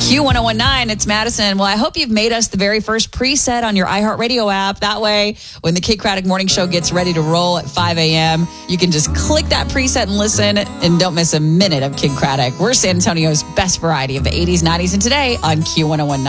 Q1019, it's Madison. Well, I hope you've made us the very first preset on your iHeartRadio app. That way, when the Kid Craddock Morning Show gets ready to roll at 5 a.m., you can just click that preset and listen and don't miss a minute of Kid Craddock. We're San Antonio's best variety of the 80s, 90s, and today on Q1019.